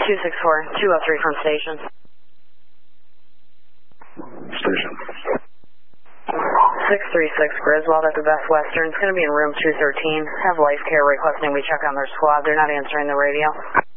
264-203 from station. Station. 636 Griswold at the Best Western. It's going to be in room 213. Have Life Care requesting we check on their squad. They're not answering the radio.